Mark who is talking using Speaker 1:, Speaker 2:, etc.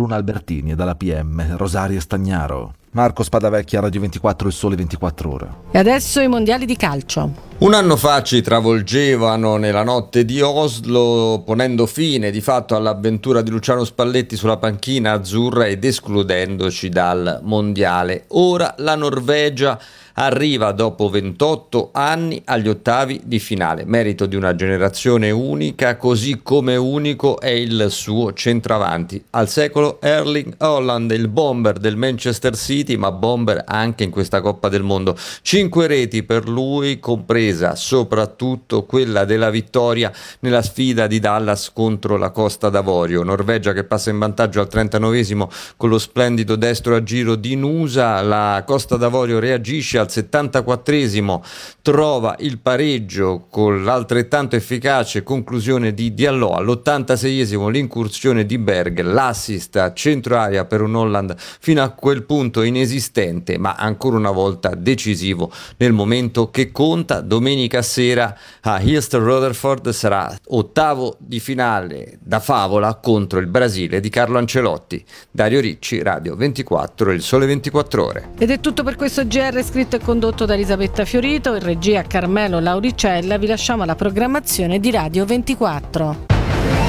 Speaker 1: Bruna Albertini e dalla PM Rosaria Stagnaro. Marco Spadavecchia, Radio 24, Il Sole 24 Ore.
Speaker 2: E adesso i mondiali di calcio.
Speaker 3: Un anno fa ci travolgevano nella notte di Oslo, ponendo fine di fatto all'avventura di Luciano Spalletti sulla panchina azzurra ed escludendoci dal mondiale. Ora la Norvegia arriva dopo 28 anni agli ottavi di finale, merito di una generazione unica, così come unico è il suo centravanti. Al secolo Erling Haaland, il bomber del Manchester City, ma bomber anche in questa Coppa del Mondo. 5 reti per lui, compresa soprattutto quella della vittoria nella sfida di Dallas contro la Costa d'Avorio. Norvegia che passa in vantaggio al 39esimo con lo splendido destro a giro di Nusa. La Costa d'Avorio reagisce al 74esimo, trova il pareggio con l'altrettanto efficace conclusione di Diallo. All'86esimo l'incursione di Berg, l'assist a centro area per un Holland fino a quel punto inesistente, ma ancora una volta decisivo nel momento che conta. Domenica sera a East Rutherford sarà ottavo di finale da favola contro il Brasile di Carlo Ancelotti. Dario Ricci, Radio 24, Il Sole 24 Ore.
Speaker 2: Ed è tutto per questo GR, scritto e condotto da Elisabetta Fiorito, in regia Carmelo Lauricella. Vi lasciamo alla programmazione di Radio 24.